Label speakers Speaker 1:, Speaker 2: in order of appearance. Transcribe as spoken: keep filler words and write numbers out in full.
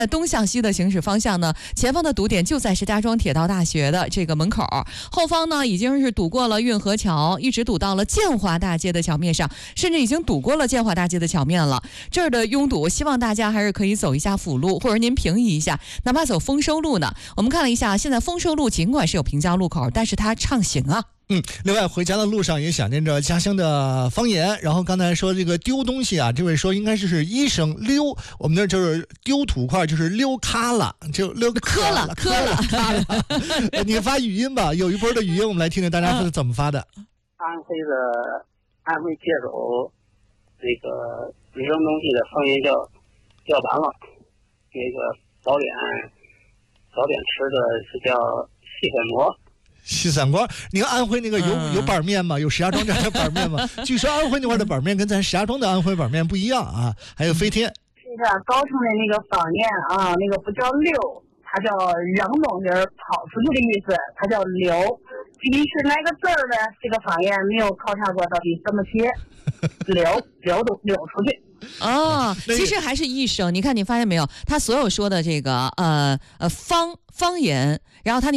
Speaker 1: 东向西的行驶方向呢，前方的堵点就在石家庄铁道大学的这个门口，后方呢已经是堵过了运河桥，一直堵到了建华大街的桥面上，甚至已经堵过了建华大街的桥面了。这儿的拥堵，希望大家还是可以走一下辅路，或者您平移一下，哪怕走丰收路呢。我们看了一下，现在丰收路尽管是有平交路口，但是它畅行啊。
Speaker 2: 嗯，另外回家的路上也想念着家乡的方言。然后刚才说这个丢东西啊，这位说应该是医生溜，我们那就是丢土块，就是溜咖了，就溜
Speaker 1: 磕了磕了
Speaker 2: 咖了。你发语音吧，有一波的语音，我们来听听大家是怎么发的。
Speaker 3: 安徽的安徽界首那个扔东西的方言叫叫完了，那个早点早点吃的是叫细粉馍。
Speaker 2: 西三瓜，你看安徽那个有、嗯、有板面吗？有石家庄这样的板面吗？据说安徽那块的板面跟咱石家庄的安徽板面不一样啊，还有飞天。
Speaker 4: 这个高城的那个方言啊，那个不叫溜，它叫扔东西跑出去的意思，它叫溜。具体是哪个字儿呢？这个方言没有考察过，到底怎么写？溜溜都溜出去。
Speaker 1: 哦，其实还是一声。你看，你发现没有？他所有说的这个呃呃方方言，然后他那。